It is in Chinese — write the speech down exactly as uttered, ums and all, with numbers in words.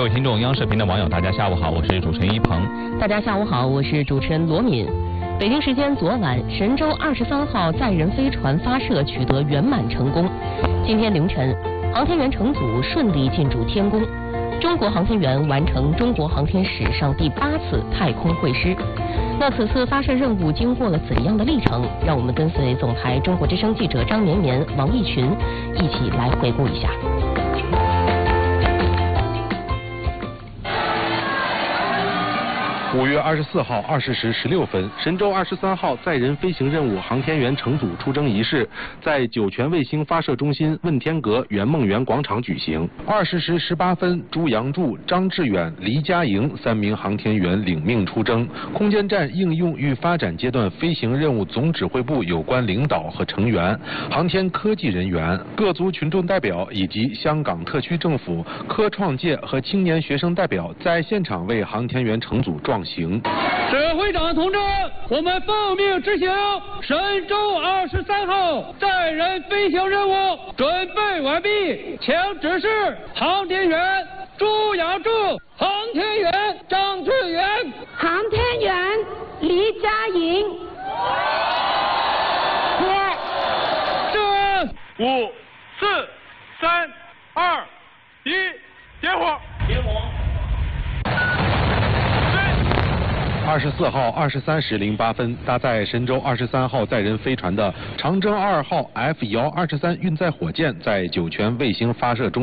各位听众，央视频的网友，大家下午好，我是主持人一鹏。 大家下午好，我是主持人罗敏。北京时间昨晚，神舟二十三号载人飞船发射取得圆满成功。今天凌晨，航天员乘组顺利进驻天宫，中国航天员完成中国航天史上第八次太空会师。那此次发射任务经过了怎样的历程？让我们跟随总台中国之声记者张绵绵、王艺群一起来回顾一下。 五月二十四号二十时十六分，神舟二十三号载人飞行任务航天员乘组出征仪式在酒泉卫星发射中心问天阁圆梦园广场举行。二十时十八分，朱杨柱、张志远、黎佳莹三名航天员领命出征。空间站应用与发展阶段飞行任务总指挥部有关领导和成员、航天科技人员、各族群众代表以及香港特区政府、科创界和青年学生代表在现场为航天员乘组壮行。 指挥长同志，我们奉命执行神舟二十三号载人飞行任务准备完毕，请指示航天员朱杨柱、航天员张志远、 航天员黎佳莹。 是。五、四、三、二、一，点火！点火！ 二十四号二十三时零八分，搭载神舟二十三号载人飞船的长征二号 F 遥二十三运载火箭在酒泉卫星发射中